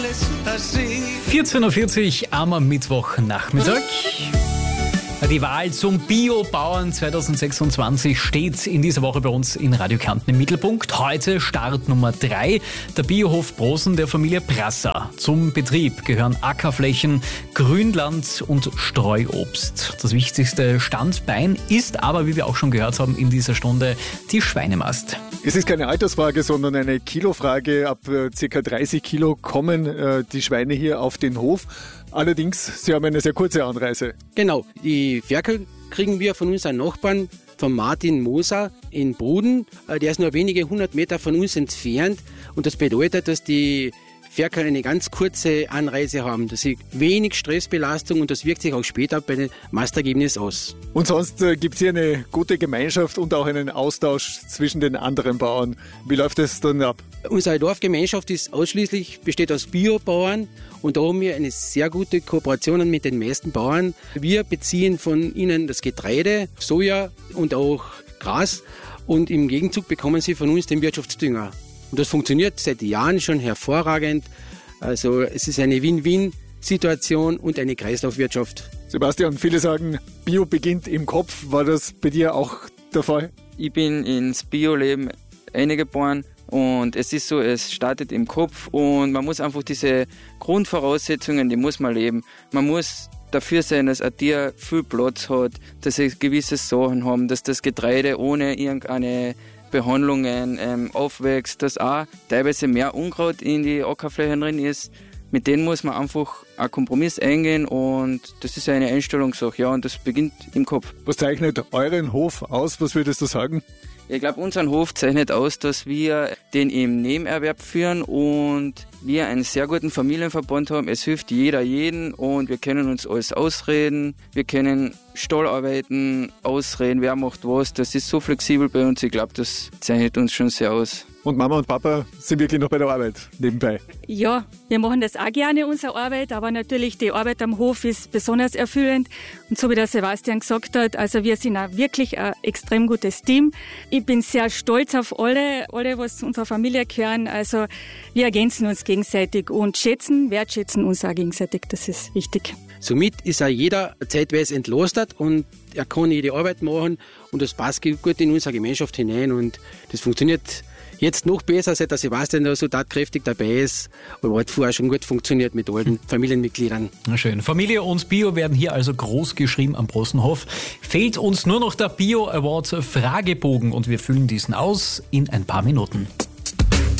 14.40 Uhr am Mittwochnachmittag. Die Wahl zum Biobauern 2026 steht in dieser Woche bei uns in Radio Kärnten im Mittelpunkt. Heute Start Nummer 3, der Biohof Brosen der Familie Brasser. Zum Betrieb gehören Ackerflächen, Grünland und Streuobst. Das wichtigste Standbein ist aber, wie wir auch schon gehört haben in dieser Stunde, die Schweinemast. Es ist keine Altersfrage, sondern eine Kilofrage. Ab ca. 30 Kilo kommen die Schweine hier auf den Hof. Allerdings, sie haben eine sehr kurze Anreise. Genau, die Ferkel kriegen wir von unseren Nachbarn, von Martin Moser in Bruden. Der ist nur wenige 100 Meter von uns entfernt. Und das bedeutet, dass die Ferkel eine ganz kurze Anreise haben, dass sie wenig Stressbelastung und das wirkt sich auch später bei dem Mastergebnis aus. Und sonst gibt es hier eine gute Gemeinschaft und auch einen Austausch zwischen den anderen Bauern. Wie läuft das dann ab? Unsere Dorfgemeinschaft besteht aus Biobauern und da haben wir eine sehr gute Kooperation mit den meisten Bauern. Wir beziehen von ihnen das Getreide, Soja und auch Gras und im Gegenzug bekommen sie von uns den Wirtschaftsdünger. Und das funktioniert seit Jahren schon hervorragend. Also es ist eine Win-Win-Situation und eine Kreislaufwirtschaft. Sebastian, viele sagen, Bio beginnt im Kopf. War das bei dir auch der Fall? Ich bin ins Bio-Leben eingeboren und es ist so, es startet im Kopf und man muss einfach diese Grundvoraussetzungen, die muss man leben. Man muss dafür sein, dass ein Tier viel Platz hat, dass sie gewisse Sachen haben, dass das Getreide ohne irgendeine Behandlungen aufwächst, dass auch teilweise mehr Unkraut in die Ackerflächen drin ist. Mit denen muss man einfach einen Kompromiss eingehen und das ist eine Einstellungssache, ja, und das beginnt im Kopf. Was zeichnet euren Hof aus? Was würdest du sagen? Ich glaube, unseren Hof zeichnet aus, dass wir den im Nebenerwerb führen und wir einen sehr guten Familienverband haben. Es hilft jeder jeden und wir können uns alles ausreden. Wir können Stallarbeiten ausreden, wer macht was. Das ist so flexibel bei uns. Ich glaube, das zeichnet uns schon sehr aus. Und Mama und Papa sind wirklich noch bei der Arbeit nebenbei? Ja, wir machen das auch gerne, unsere Arbeit, aber natürlich die Arbeit am Hof ist besonders erfüllend. Und so wie der Sebastian gesagt hat, also wir sind auch wirklich ein extrem gutes Team. Ich bin sehr stolz auf alle, was zu unserer Familie gehören. Also wir ergänzen uns gegenseitig und wertschätzen uns auch gegenseitig, das ist wichtig. Somit ist auch jeder zeitweise entlastet und er kann jede Arbeit machen und das passt gut in unsere Gemeinschaft hinein und das funktioniert jetzt noch besser, seit der Sebastian da so tatkräftig dabei ist, aber hat vorher schon gut funktioniert mit allen Familienmitgliedern. Na schön. Familie und Bio werden hier also groß geschrieben am Brosenhof. Fehlt uns nur noch der Bio Award Fragebogen und wir füllen diesen aus in ein paar Minuten.